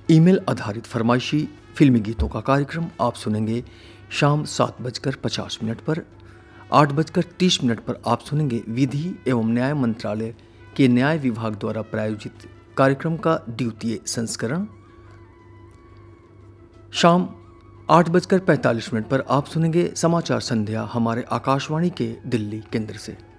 Email आधारित फरमाइशी फिल्मी गीतों का कार्यक्रम आप सुनेंगे शाम 7:50 पर। 8:30 पर आप सुनेंगे विधि एवं न्याय मंत्रालय के न्याय विभाग द्वारा प्रायोजित कार्यक्रम का द्वितीय संस्करण। शाम 8:45 पर आप सुनेंगे समाचार संध्या हमारे आकाशवाणी के दिल्ली केंद्र से।